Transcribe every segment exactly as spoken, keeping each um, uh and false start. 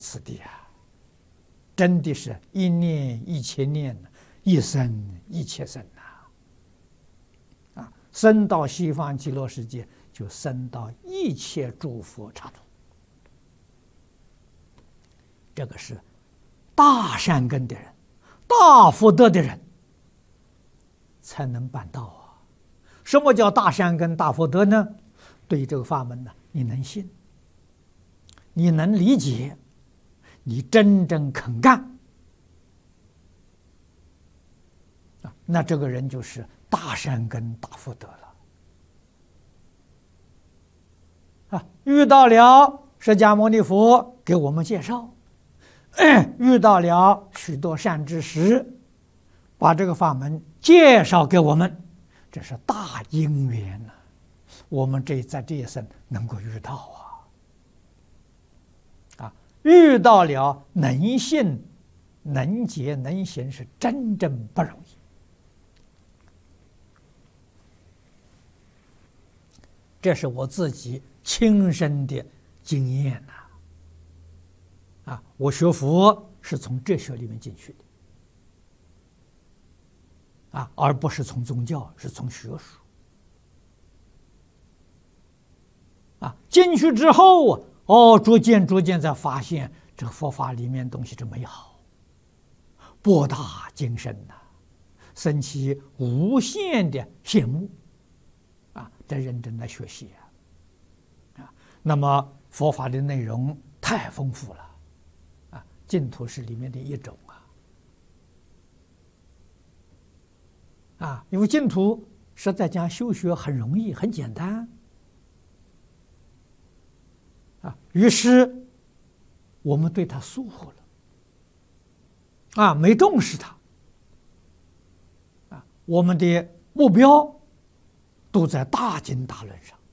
此地啊，真的是一念一千念，一生一切生呐！啊，生到西方极乐世界，就生到一切诸佛刹土。这个是大善根的人、大福德的人才能办到啊！什么叫大善根、大福德呢？对这个法门呢，你能信，你能理解，你真正肯干啊，那这个人就是大善根、大福德了啊！遇到了释迦牟尼佛给我们介绍，遇到了许多善知识，把这个法门介绍给我们，这是大因缘呐、啊！我们这在这一生能够遇到啊，啊，遇到了能信、能解、能行，是真正不容易。这是我自己亲身的经验呐、啊，啊，我学佛是从哲学里面进去的，啊，而不是从宗教，是从学术。啊，进去之后啊，哦，逐渐逐渐才发现这个佛法里面东西之美好，博大精深呐、啊，生起无限的羡慕，啊，在认真的学习啊，啊，那么佛法的内容太丰富了，啊，净土是里面的一种啊，啊，因为净土实在讲修学很容易，很简单。啊，于是我们对他疏忽了，啊，没重视他，啊，我们的目标都在大经大论上，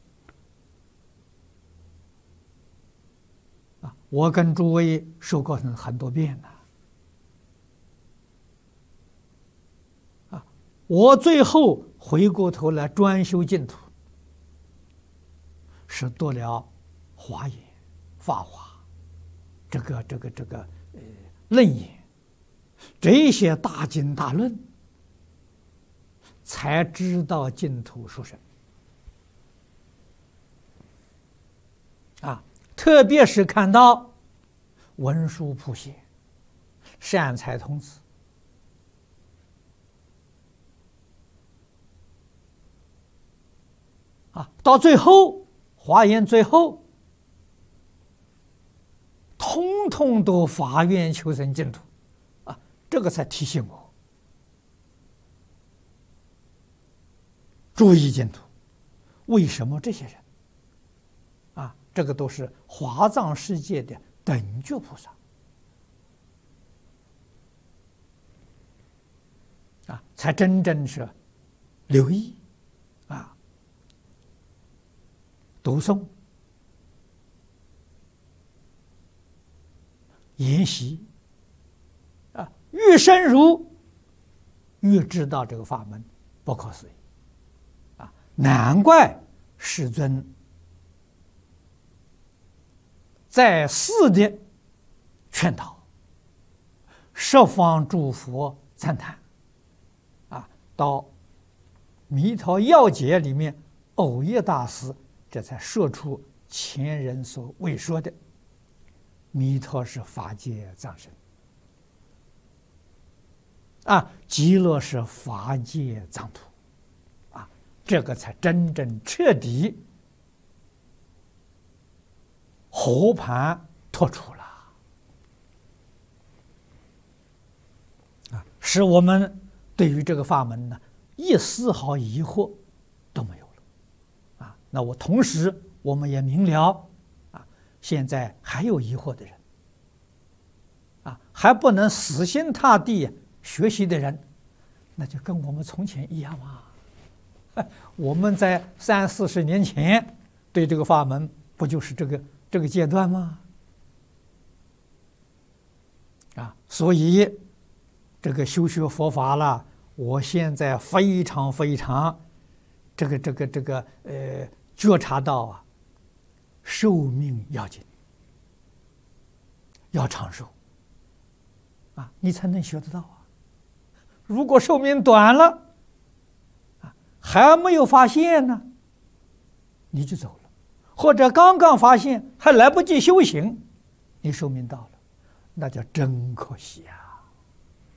啊，我跟诸位说过很很多遍了，啊，我最后回过头来专修净土，是读了华严、法华，这个、这个、这个呃楞严，这些大经大论，才知道净土殊胜啊！特别是看到文殊普贤、善财童子啊，到最后华严最后。通通都发愿求生净土，啊，这个才提醒我注意净土。为什么这些人，啊，这个都是华藏世界的等觉菩萨，啊，才真正是留意，啊，读诵。研习啊，越深入，越知道这个法门不可思议啊！难怪世尊再四的劝导，十方诸佛赞叹啊！到《弥陀要解》里面，藕益大师这才说出前人所未说的。弥陀是法界藏身，啊，极乐是法界藏土，啊，这个才真正彻底和盘托出了，啊，使我们对于这个法门呢，一丝毫疑惑都没有了，啊，那我同时我们也明了。现在还有疑惑的人，啊，还不能死心塌地学习的人，那就跟我们从前一样嘛。我们在三四十年前对这个法门，不就是这个这个阶段吗？啊，所以这个修学佛法了，我现在非常非常这个这个这个呃觉察到啊。寿命要紧要长寿啊，你才能学得到啊。如果寿命短了啊，还没有发现呢，你就走了，或者刚刚发现还来不及修行，你寿命到了，那叫真可惜啊。